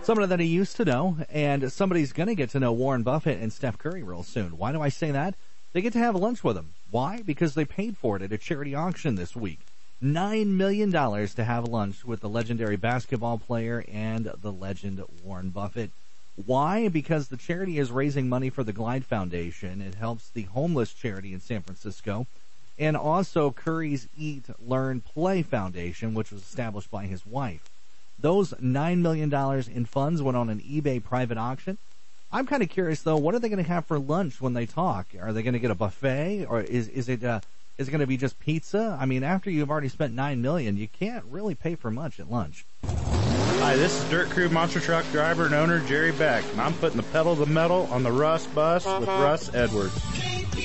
Somebody that he used to know, and somebody's going to get to know Warren Buffett and Steph Curry real soon. Why do I say that? They get to have lunch with him. Why? Because they paid for it at a charity auction this week. $9 million to have lunch with the legendary basketball player and the legend Warren Buffett. Why? Because the charity is raising money for the Glide Foundation. It helps the homeless charity in San Francisco. And also Curry's Eat, Learn, Play Foundation, which was established by his wife. Those $9 million in funds went on an eBay private auction. I'm kind of curious, though, what are they going to have for lunch when they talk? Are they going to get a buffet, or is it going to be just pizza? I mean, after you've already spent $9 million, you can't really pay for much at lunch. Hi, this is Dirt Crew Monster Truck driver and owner Jerry Beck, and I'm putting the pedal to the metal on the Russ bus with Russ Edwards.